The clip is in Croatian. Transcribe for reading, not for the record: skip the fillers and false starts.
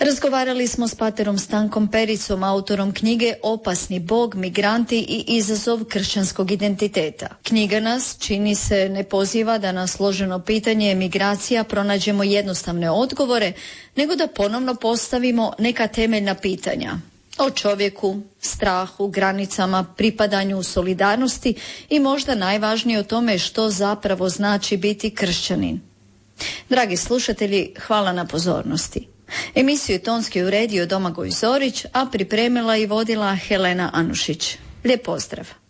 Razgovarali smo s paterom Stankom Pericom, autorom knjige Opasni Bog, migranti i izazov kršćanskog identiteta. Knjiga nas, čini se, ne poziva da na složeno pitanje migracija pronađemo jednostavne odgovore, nego da ponovno postavimo neka temeljna pitanja o čovjeku, strahu, granicama, pripadanju, solidarnosti i možda najvažnije o tome što zapravo znači biti kršćanin. Dragi slušatelji, hvala na pozornosti. Emisiju tonski uredio Domagoj Zorić, a pripremila i vodila Helena Anušić. Lijep pozdrav!